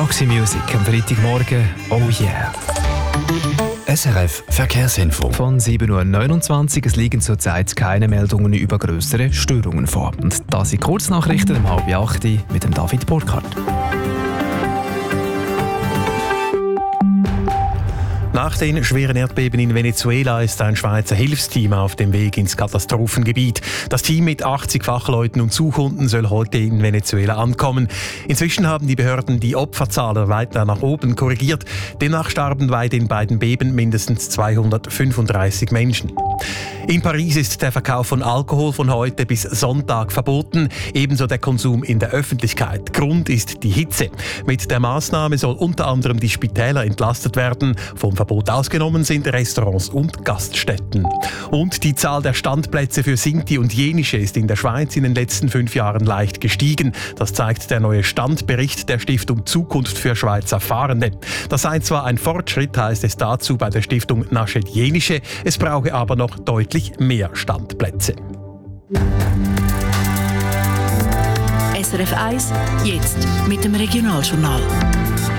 Roxy Music am Freitagmorgen. Oh yeah. SRF Verkehrsinfo. Von 7.29 Uhr. Es liegen zurzeit keine Meldungen über grössere Störungen vor. Und das sind Kurznachrichten um 7.30 Uhr mit dem David Burkhardt. Nach den schweren Erdbeben in Venezuela ist ein Schweizer Hilfsteam auf dem Weg ins Katastrophengebiet. Das Team mit 80 Fachleuten und Suchhunden soll heute in Venezuela ankommen. Inzwischen haben die Behörden die Opferzahl weiter nach oben korrigiert. Demnach starben bei den beiden Beben mindestens 235 Menschen. In Paris ist der Verkauf von Alkohol von heute bis Sonntag verboten, ebenso der Konsum in der Öffentlichkeit. Grund ist die Hitze. Mit der Maßnahme soll unter anderem die Spitäler entlastet werden. Vom Verbot ausgenommen sind Restaurants und Gaststätten. Und die Zahl der Standplätze für Sinti und Jenische ist in der Schweiz in den letzten 5 Jahren leicht gestiegen. Das zeigt der neue Standbericht der Stiftung Zukunft für Schweizer Fahrende. Das sei zwar ein Fortschritt, heißt es dazu bei der Stiftung Naschet Jenische, es brauche aber noch deutlich mehr Standplätze. SRF 1, jetzt mit dem Regionaljournal.